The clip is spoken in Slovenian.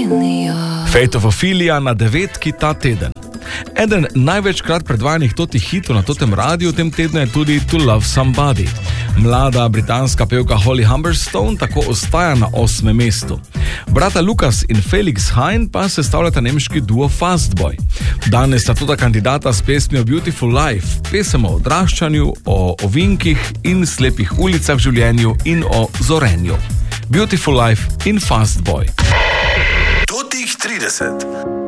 Fate of Ophelia na 9 ta teden. Eden največkrat predvajanih totih hitov na totem radiju v tem tednu je tudi To Love Somebody. Mlada britanska pevka Holly Humberstone tako ostaja na 8. mestu. Brata Lukas in Felix Hein pa sestavljata nemški duo Fastboy. Danes sta tota kandidata s pesmijo Beautiful Life, pesem o odraščanju, o ovinkih in slepih ulicah v življenju in o zorenju. Beautiful Life in Fastboy. Totih 30.